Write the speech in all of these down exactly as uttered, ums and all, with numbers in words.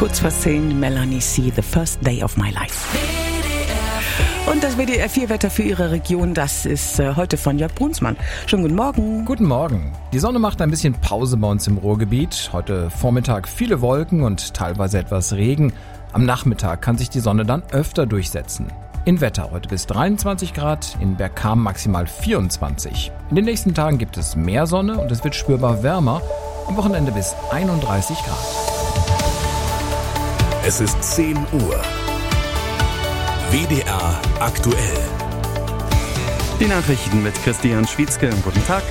Kurz vor zehn, Melanie C., The First Day of My Life. Und das W D R vier Wetter für Ihre Region, das ist äh, heute von Jörg Brunsmann. Schönen guten Morgen. Guten Morgen. Die Sonne macht ein bisschen Pause bei uns im Ruhrgebiet. Heute Vormittag viele Wolken und teilweise etwas Regen. Am Nachmittag kann sich die Sonne dann öfter durchsetzen. In Wetter heute bis dreiundzwanzig Grad, in Bergkamen maximal vierundzwanzig. In den nächsten Tagen gibt es mehr Sonne und es wird spürbar wärmer. Am Wochenende bis einunddreißig Grad. Es ist zehn Uhr. W D R aktuell. Die Nachrichten mit Christian Schwietzke. Guten Tag.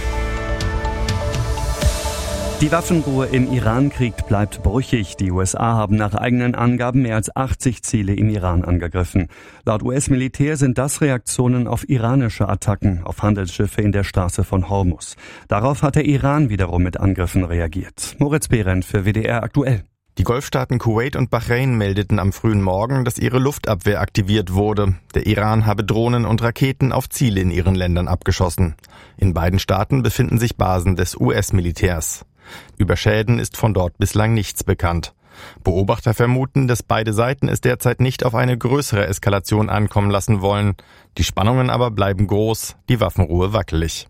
Die Waffenruhe im Iran-Krieg bleibt brüchig. Die U S A haben nach eigenen Angaben mehr als achtzig Ziele im Iran angegriffen. Laut U S-Militär sind das Reaktionen auf iranische Attacken auf Handelsschiffe in der Straße von Hormuz. Darauf hat der Iran wiederum mit Angriffen reagiert. Moritz Behrendt für W D R aktuell. Die Golfstaaten Kuwait und Bahrain meldeten am frühen Morgen, dass ihre Luftabwehr aktiviert wurde. Der Iran habe Drohnen und Raketen auf Ziele in ihren Ländern abgeschossen. In beiden Staaten befinden sich Basen des U S-Militärs. Über Schäden ist von dort bislang nichts bekannt. Beobachter vermuten, dass beide Seiten es derzeit nicht auf eine größere Eskalation ankommen lassen wollen. Die Spannungen aber bleiben groß, die Waffenruhe wackelig.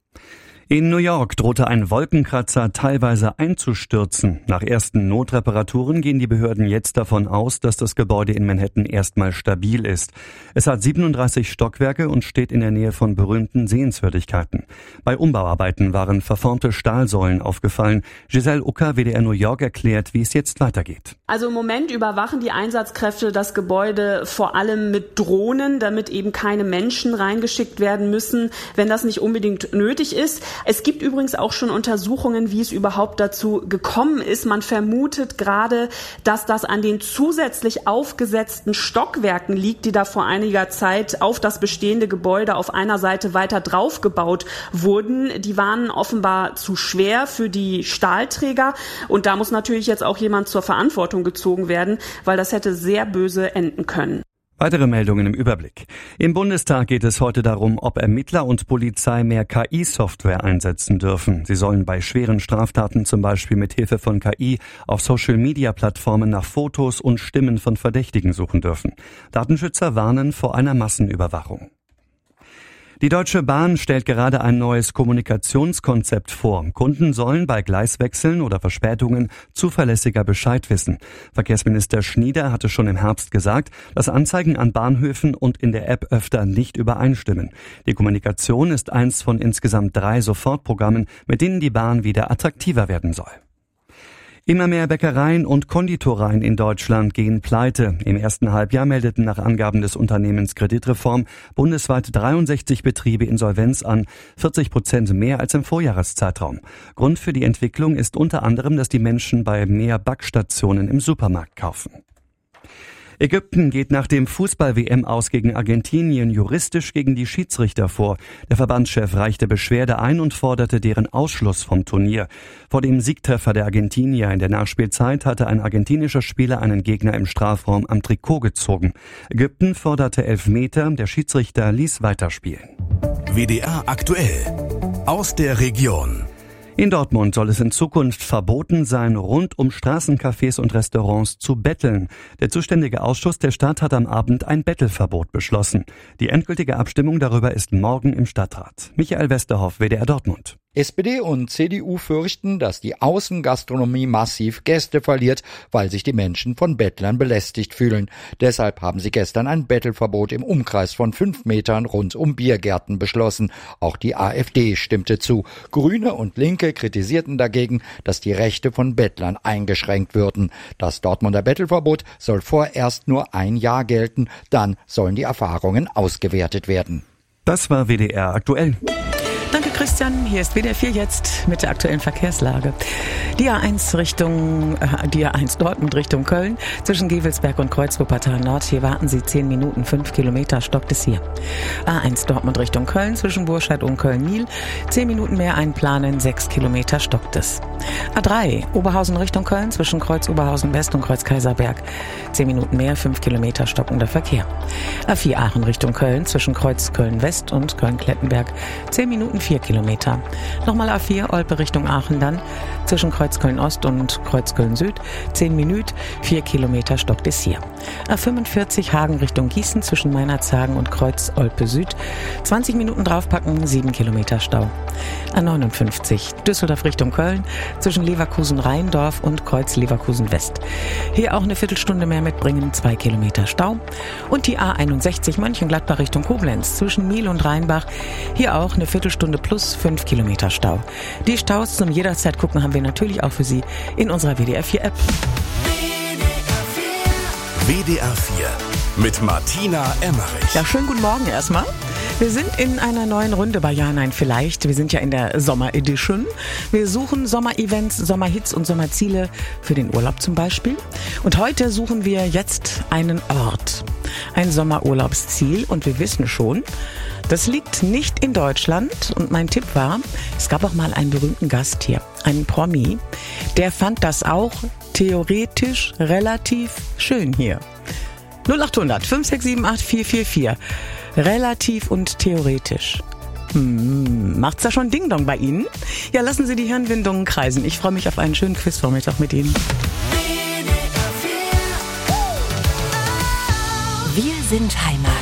In New York drohte ein Wolkenkratzer teilweise einzustürzen. Nach ersten Notreparaturen gehen die Behörden jetzt davon aus, dass das Gebäude in Manhattan erstmal stabil ist. Es hat siebenunddreißig Stockwerke und steht in der Nähe von berühmten Sehenswürdigkeiten. Bei Umbauarbeiten waren verformte Stahlsäulen aufgefallen. Giselle Ucker, W D R New York, erklärt, wie es jetzt weitergeht. Also im Moment überwachen die Einsatzkräfte das Gebäude vor allem mit Drohnen, damit eben keine Menschen reingeschickt werden müssen, wenn das nicht unbedingt nötig ist. Es gibt übrigens auch schon Untersuchungen, wie es überhaupt dazu gekommen ist. Man vermutet gerade, dass das an den zusätzlich aufgesetzten Stockwerken liegt, die da vor einiger Zeit auf das bestehende Gebäude auf einer Seite weiter draufgebaut wurden. Die waren offenbar zu schwer für die Stahlträger. Und da muss natürlich jetzt auch jemand zur Verantwortung gezogen werden, weil das hätte sehr böse enden können. Weitere Meldungen im Überblick. Im Bundestag geht es heute darum, ob Ermittler und Polizei mehr K I-Software einsetzen dürfen. Sie sollen bei schweren Straftaten zum Beispiel mit Hilfe von K I auf Social-Media-Plattformen nach Fotos und Stimmen von Verdächtigen suchen dürfen. Datenschützer warnen vor einer Massenüberwachung. Die Deutsche Bahn stellt gerade ein neues Kommunikationskonzept vor. Kunden sollen bei Gleiswechseln oder Verspätungen zuverlässiger Bescheid wissen. Verkehrsminister Schnieder hatte schon im Herbst gesagt, dass Anzeigen an Bahnhöfen und in der App öfter nicht übereinstimmen. Die Kommunikation ist eins von insgesamt drei Sofortprogrammen, mit denen die Bahn wieder attraktiver werden soll. Immer mehr Bäckereien und Konditoreien in Deutschland gehen pleite. Im ersten Halbjahr meldeten nach Angaben des Unternehmens Kreditreform bundesweit dreiundsechzig Betriebe Insolvenz an, vierzig Prozent mehr als im Vorjahreszeitraum. Grund für die Entwicklung ist unter anderem, dass die Menschen bei mehr Backstationen im Supermarkt kaufen. Ägypten geht nach dem Fußball-W M aus gegen Argentinien juristisch gegen die Schiedsrichter vor. Der Verbandschef reichte Beschwerde ein und forderte deren Ausschluss vom Turnier. Vor dem Siegtreffer der Argentinier in der Nachspielzeit hatte ein argentinischer Spieler einen Gegner im Strafraum am Trikot gezogen. Ägypten forderte Elfmeter, der Schiedsrichter ließ weiterspielen. W D R aktuell aus der Region. In Dortmund soll es in Zukunft verboten sein, rund um Straßencafés und Restaurants zu betteln. Der zuständige Ausschuss der Stadt hat am Abend ein Bettelverbot beschlossen. Die endgültige Abstimmung darüber ist morgen im Stadtrat. Michael Westerhoff, W D R Dortmund. S P D und C D U fürchten, dass die Außengastronomie massiv Gäste verliert, weil sich die Menschen von Bettlern belästigt fühlen. Deshalb haben sie gestern ein Bettelverbot im Umkreis von fünf Metern rund um Biergärten beschlossen. Auch die AfD stimmte zu. Grüne und Linke kritisierten dagegen, dass die Rechte von Bettlern eingeschränkt würden. Das Dortmunder Bettelverbot soll vorerst nur ein Jahr gelten, dann sollen die Erfahrungen ausgewertet werden. Das war W D R aktuell. Danke Christian, hier ist W D R vier jetzt mit der aktuellen Verkehrslage. Die A eins Richtung, äh, die A eins Dortmund Richtung Köln, zwischen Gevelsberg und Kreuz-Wuppertal Nord. Hier warten Sie zehn Minuten, fünf Kilometer, stockt es hier. A eins Dortmund Richtung Köln, zwischen Burscheid und Köln-Niel, zehn Minuten mehr einplanen, sechs Kilometer, stockt es. A drei Oberhausen Richtung Köln, zwischen Kreuz Oberhausen West und Kreuz Kaiserberg, zehn Minuten mehr, fünf Kilometer, stockender Verkehr. A vier Aachen Richtung Köln, zwischen Kreuz Köln West und Köln Klettenberg, zehn Minuten, vier Kilometer. Kilometer. Nochmal A vier, Olpe Richtung Aachen dann. Zwischen Kreuzköln Ost und Kreuzköln Süd. zehn Minuten, vier Kilometer stockt es hier. A fünfundvierzig, Hagen Richtung Gießen zwischen Meinerzhagen und Kreuz Olpe Süd. zwanzig Minuten draufpacken, sieben Kilometer Stau. A neunundfünfzig, Düsseldorf Richtung Köln zwischen Leverkusen-Rheindorf und Kreuz Leverkusen West. Hier auch eine Viertelstunde mehr mitbringen, zwei Kilometer Stau. Und die A einundsechzig, Mönchengladbach Richtung Koblenz zwischen Miel und Rheinbach. Hier auch eine Viertelstunde plus fünf Kilometer Stau. Die Staus zum jederzeit gucken haben wir natürlich auch für Sie in unserer W D R vier App. W D R vier mit Martina Emmerich. Ja, schönen guten Morgen erstmal. Wir sind in einer neuen Runde bei Ja, Nein, Vielleicht. Wir sind ja in der Sommer-Edition. Wir suchen Sommer-Events, Sommerhits und Sommerziele für den Urlaub zum Beispiel. Und heute suchen wir jetzt einen Ort, ein Sommerurlaubsziel. Und wir wissen schon, das liegt nicht in Deutschland. Und mein Tipp war, es gab auch mal einen berühmten Gast hier, einen Promi, der fand das auch theoretisch relativ schön hier. null acht hundert, fünf sechs sieben acht, vier vier vier. Relativ und theoretisch. Hm, macht's da schon Ding-Dong bei Ihnen? Ja, lassen Sie die Hirnwindungen kreisen. Ich freue mich auf einen schönen Quizvormittag mit Ihnen. Wir sind Heimat.